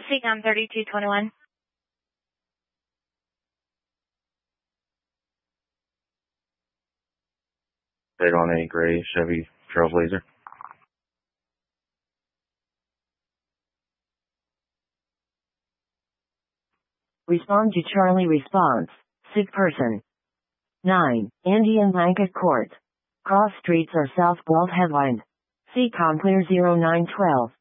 CCOM 3221. Big on a gray Chevy Trailblazer. Respond to Charlie response. Sick person. 9. Indian Blanket Court. Cross streets are South Bald Headland. CCOM clear 0912.